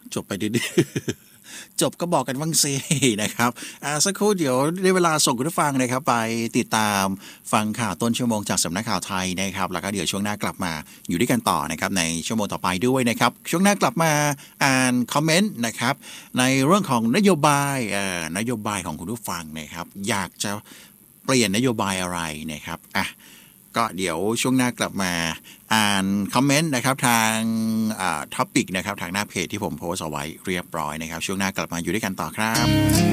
จบไปดื้อๆจบก็บอกกันบ้างสินะครับสักครู่เดี๋ยวได้เวลาส่งคุณผู้ฟังนะครับไปติดตามฟังข่าวต้นชั่วโมงจากสำนักข่าวไทยนะครับแล้วก็เดี๋ยวช่วงหน้ากลับมาอยู่ด้วยกันต่อนะครับในชั่วโมงต่อไปด้วยนะครับช่วงหน้ากลับมาอ่านคอมเมนต์นะครับในเรื่องของนโยบายของคุณผู้ฟังนะครับอยากจะเปลี่ยนนโยบายอะไรนะครับก็เดี๋ยวช่วงหน้ากลับมาอ่านคอมเมนต์นะครับทางท็อปิกนะครับทางหน้าเพจที่ผมโพสต์เอาไว้เรียบร้อยนะครับช่วงหน้ากลับมาอยู่ด้วยกันต่อครับ